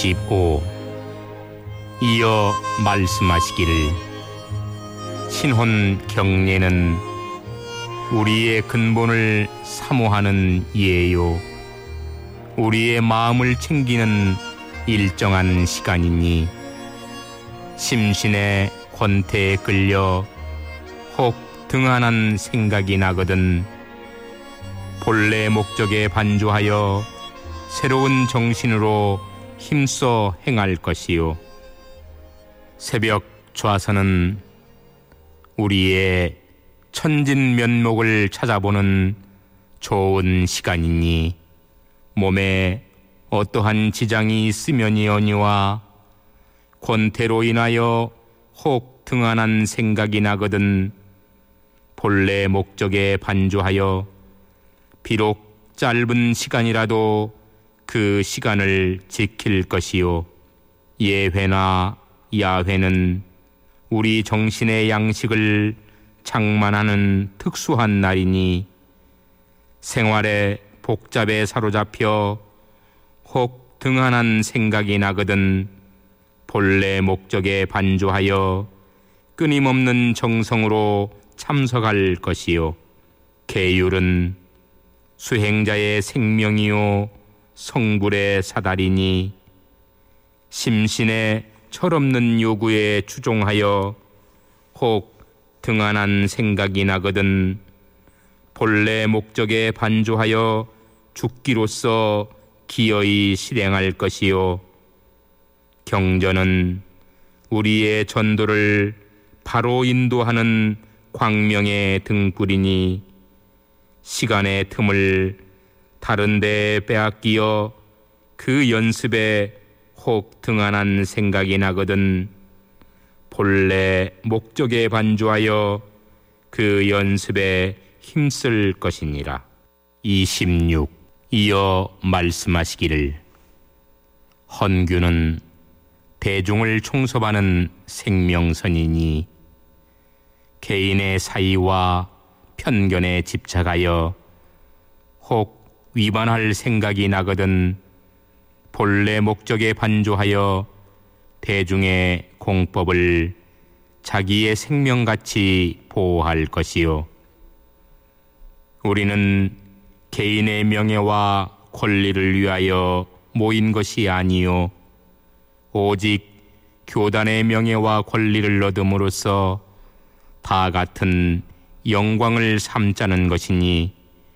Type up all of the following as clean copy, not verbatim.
25. 이어 말씀하시기를 신혼 경례는 우리의 근본을 사모하는 예요, 우리의 마음을 챙기는 일정한 시간이니 심신의 권태에 끌려 혹 등한한 생각이 나거든 본래 목적에 반주하여 새로운 정신으로 힘써 행할 것이요, 새벽 좌선은 우리의 천진 면목을 찾아보는 좋은 시간이니 몸에 어떠한 지장이 있으면이오니와 권태로 인하여 혹 등한한 생각이 나거든 본래 목적에 반주하여 비록 짧은 시간이라도 그 시간을 지킬 것이요, 예회나 야회는 우리 정신의 양식을 장만하는 특수한 날이니 생활의 복잡에 사로잡혀 혹 등한한 생각이 나거든 본래 목적에 반주하여 끊임없는 정성으로 참석할 것이요, 계율은 수행자의 생명이요 성불의 사달이니 심신의 철없는 요구에 추종하여 혹 등한한 생각이 나거든 본래 목적에 반주하여 죽기로서 기어이 실행할 것이요, 경전은 우리의 전도를 바로 인도하는 광명의 등불이니 시간의 틈을 다른 데 빼앗기어 그 연습에 혹 등한한 생각이 나거든 본래 목적에 반주하여 그 연습에 힘쓸 것이니라. 26. 이어 말씀하시기를 헌규는 대중을 총섭하는 생명선이니 개인의 사이와 편견에 집착하여 혹 위반할 생각이 나거든 본래 목적에 반주하여 대중의 공법을 자기의 생명같이 보호할 것이요, 우리는 개인의 명예와 권리를 위하여 모인 것이 아니요 오직 교단의 명예와 권리를 얻음으로써 다 같은 영광을 삼자는 것이니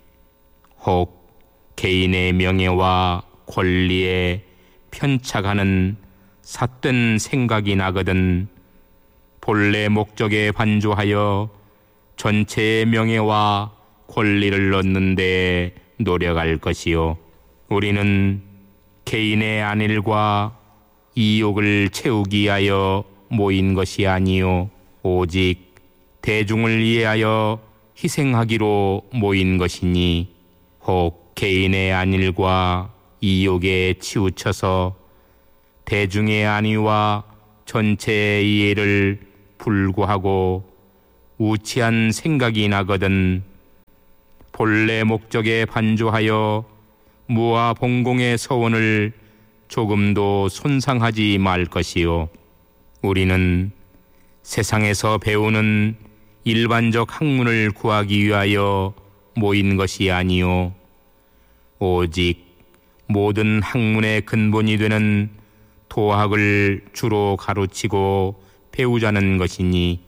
혹 개인의 명예와 권리에 편착하는 삿된 생각이 나거든 본래 목적에 반주하여 전체의 명예와 권리를 얻는 데 노력할 것이요, 우리는 개인의 안일과 이욕을 채우기 위하여 모인 것이 아니요 오직 대중을 위하여 희생하기로 모인 것이니 혹 개인의 안일과 이욕에 치우쳐서 대중의 안위와 전체의 이해를 불구하고 우치한 생각이 나거든 본래 목적에 반주하여 무아 봉공의 서원을 조금도 손상하지 말 것이요, 우리는 세상에서 배우는 일반적 학문을 구하기 위하여 모인 것이 아니요 오직 모든 학문의 근본이 되는 도학을 주로 가르치고 배우자는 것이니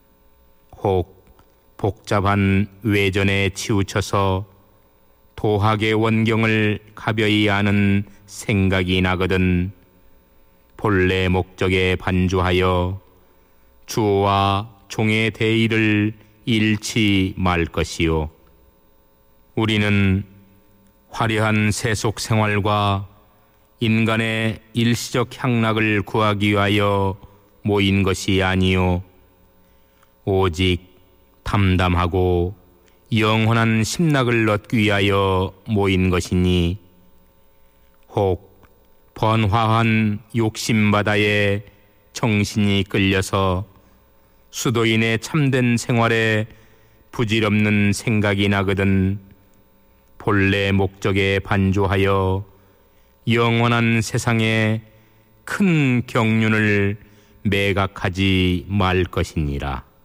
혹 복잡한 외전에 치우쳐서 도학의 원경을 가벼이 아는 생각이 나거든 본래 목적에 반주하여 주와 종의 대의를 잃지 말 것이요, 우리는 화려한 세속 생활과 인간의 일시적 향락을 구하기 위하여 모인 것이 아니요 오직 담담하고 영원한 심락을 얻기 위하여 모인 것이니 혹 번화한 욕심바다에 정신이 끌려서 수도인의 참된 생활에 부질없는 생각이 나거든 본래 목적에 반주하여 영원한 세상에 큰 경륜을 매각하지 말 것이니라.